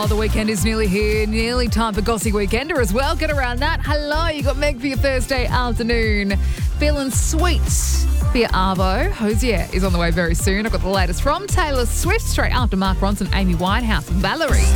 Oh, the weekend is nearly here. Nearly time for Gossy Weekender as well. Get around that. Hello, you got Meg for your Thursday afternoon. Feeling sweet via Arvo. Hosier is on the way very soon. I've got the latest from Taylor Swift straight after Mark Ronson, Amy Winehouse, Valerie.